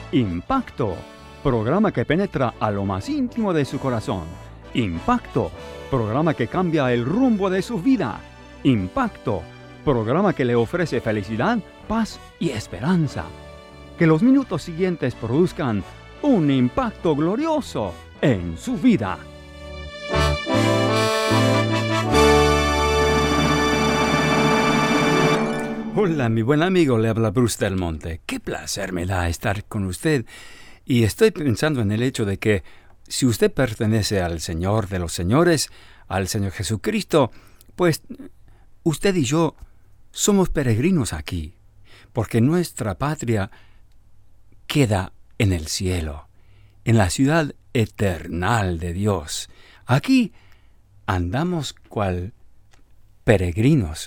Impacto, programa que penetra a lo más íntimo de su corazón. Impacto, programa que cambia el rumbo de su vida. Impacto, programa que le ofrece felicidad, paz y esperanza. Que los minutos siguientes produzcan un impacto glorioso en su vida. Hola, mi buen amigo, le habla Bruce Del Monte. Qué placer me da estar con usted. Y estoy pensando en el hecho de que si usted pertenece al Señor de los Señores, al Señor Jesucristo, pues usted y yo somos peregrinos aquí, porque nuestra patria queda en el cielo, en la ciudad eternal de Dios. Aquí andamos cual peregrinos,